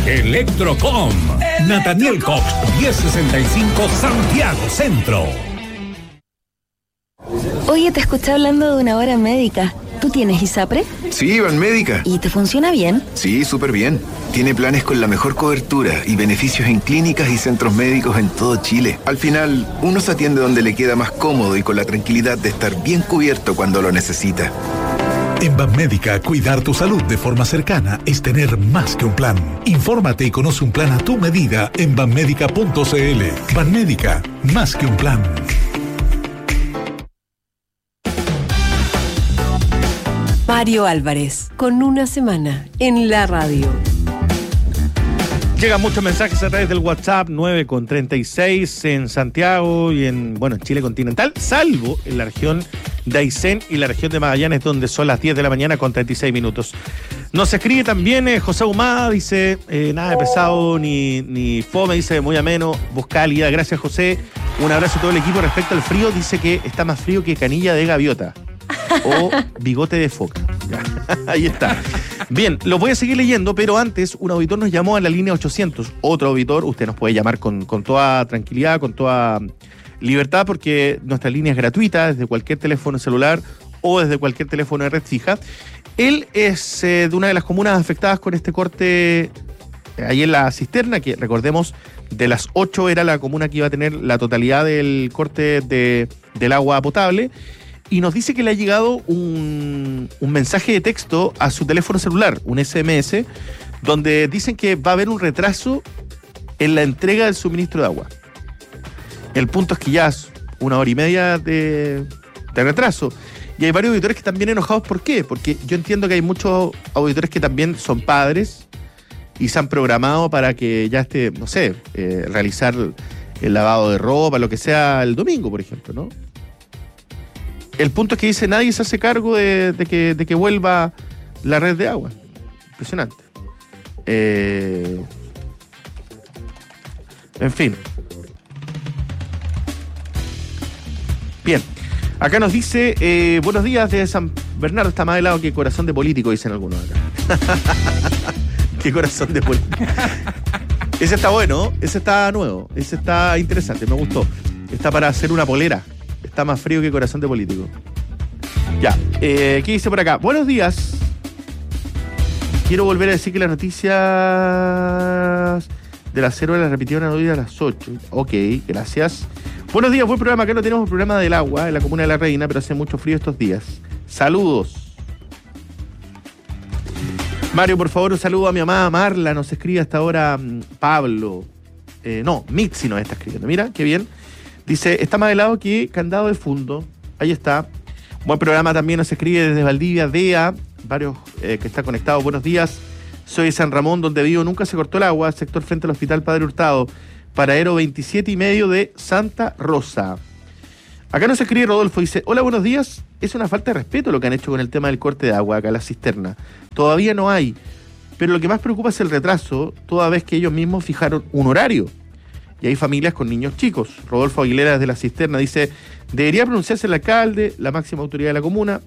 Electrocom. Nathaniel Cox, 1065 Santiago Centro. Oye, te escuché hablando de una hora médica. ¿Tú tienes ISAPRE? Sí, Banmédica. ¿Y te funciona bien? Sí, súper bien. Tiene planes con la mejor cobertura y beneficios en clínicas y centros médicos en todo Chile. Al final, uno se atiende donde le queda más cómodo y con la tranquilidad de estar bien cubierto cuando lo necesita. En Banmédica, cuidar tu salud de forma cercana es tener más que un plan. Infórmate y conoce un plan a tu medida en banmédica.cl. Banmédica, más que un plan. Mario Álvarez, con una semana en la radio. Llegan muchos mensajes a través del WhatsApp 9:36 en Santiago y en Chile continental, salvo en la región de Aysén y la región de Magallanes, donde son las 10 de la mañana con 36 minutos. Nos escribe también José Humada, dice, nada de pesado ni fome, dice, muy ameno, buscalidad. Gracias, José. Un abrazo a todo el equipo. Respecto al frío, dice que está más frío que canilla de gaviota o bigote de foca. Ya, ahí está. Bien, lo voy a seguir leyendo, pero antes un auditor nos llamó a la línea 800. Otro auditor, usted nos puede llamar con toda tranquilidad, con toda libertad, porque nuestra línea es gratuita desde cualquier teléfono celular o desde cualquier teléfono de red fija. Él es de una de las comunas afectadas con este corte ahí en la cisterna, que recordemos, de las 8 era la comuna que iba a tener la totalidad del corte del agua potable. Y nos dice que le ha llegado un mensaje de texto a su teléfono celular, un SMS, donde dicen que va a haber un retraso en la entrega del suministro de agua. El punto es que ya es 1 hora y media de retraso. Y hay varios auditores que están bien enojados. ¿Por qué? Porque yo entiendo que hay muchos auditores que también son padres y se han programado para que ya esté, no sé, realizar el lavado de ropa, lo que sea, el domingo, por ejemplo, ¿no? El punto es que dice, nadie se hace cargo de que vuelva la red de agua. Impresionante. En fin. Bien. Acá nos dice, buenos días de San Bernardo, está más helado que corazón de político, dicen algunos acá. Qué corazón de político. Ese está bueno, ese está nuevo, ese está interesante, me gustó. Está para hacer una polera. Está más frío que corazón de político. Ya, ¿qué dice por acá? Buenos días. Quiero volver a decir que las noticias de las 0 las repitieron hoy a las 8. Ok, gracias. Buenos días, buen programa. Acá no tenemos el programa del agua en la comuna de La Reina, pero hace mucho frío estos días. Saludos. Mario, por favor, un saludo a mi mamá Marla. Nos escribe hasta ahora Pablo. Mitzi nos está escribiendo. Mira, qué bien. Dice, está más helado que candado de fondo. Ahí está. Buen programa también nos escribe desde Valdivia, DEA. Varios que están conectados. Buenos días. Soy de San Ramón, donde vivo. Nunca se cortó el agua. Sector frente al Hospital Padre Hurtado. Paradero 27,5 de Santa Rosa. Acá nos escribe Rodolfo. Dice, hola, buenos días. Es una falta de respeto lo que han hecho con el tema del corte de agua acá en la cisterna. Todavía no hay. Pero lo que más preocupa es el retraso, toda vez que ellos mismos fijaron un horario. Y hay familias con niños chicos. Rodolfo Aguilera desde la cisterna dice, debería pronunciarse el alcalde, la máxima autoridad de la comuna.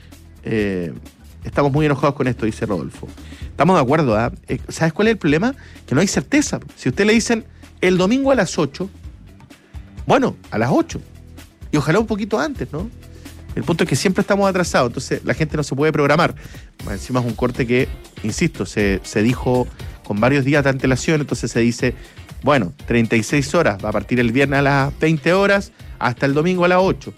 Estamos muy enojados con esto, dice Rodolfo. Estamos de acuerdo, ¿eh? ¿Sabes cuál es el problema? Que no hay certeza. Si usted le dicen el domingo a las 8, bueno, a las 8. Y ojalá un poquito antes, ¿no? El punto es que siempre estamos atrasados, entonces la gente no se puede programar. Encima es un corte que, insisto, se dijo con varios días de antelación, entonces se dice, bueno, 36 horas, va a partir el viernes a las 20 horas hasta el domingo a las 8.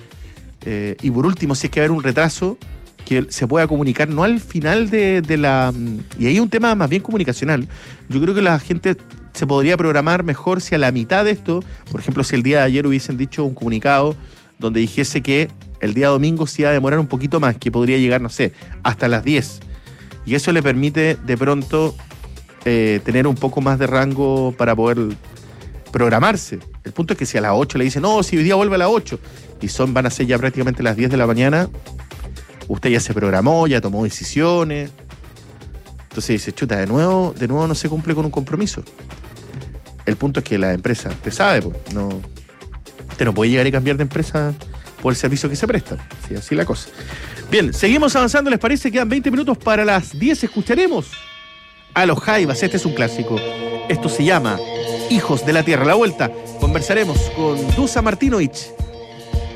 Y por último, si es que va a haber un retraso, que se pueda comunicar, no al final de la... Y ahí hay un tema más bien comunicacional. Yo creo que la gente se podría programar mejor si a la mitad de esto, por ejemplo, si el día de ayer hubiesen dicho un comunicado donde dijese que el día domingo se iba a demorar un poquito más, que podría llegar, no sé, hasta las 10. Y eso le permite de pronto tener un poco más de rango para poder programarse. El punto es que si a las 8 le dicen, no, si hoy día vuelve a las 8, y van a ser ya prácticamente las 10 de la mañana, usted ya se programó, ya tomó decisiones. Entonces dice, chuta, de nuevo no se cumple con un compromiso. El punto es que la empresa, usted sabe, pues, usted no puede llegar y cambiar de empresa por el servicio que se presta. Sí, así la cosa. Bien, seguimos avanzando, ¿les parece? Quedan 20 minutos para las 10. Escucharemos a los Jaivas. Este es un clásico. Esto se llama Hijos de la Tierra. A la vuelta conversaremos con Dusa Martinovich